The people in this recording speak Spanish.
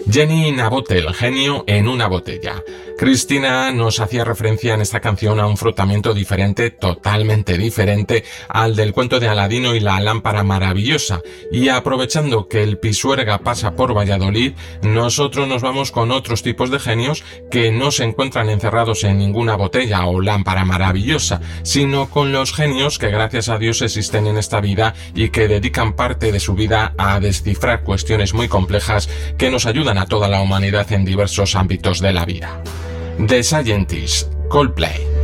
Jenny Nabote, el genio en una botella. Cristina nos hacía referencia en esta canción a un frotamiento diferente, totalmente diferente al del cuento de Aladino y la lámpara maravillosa. Y aprovechando que el Pisuerga pasa por Valladolid, nosotros nos vamos con otros tipos de genios que no se encuentran encerrados en ninguna botella o lámpara maravillosa, sino con los genios que gracias a Dios existen en esta vida y que dedican parte de su vida a descifrar cuestiones muy complejas que nos ayudan a toda la humanidad en diversos ámbitos de la vida. The Scientist, Coldplay.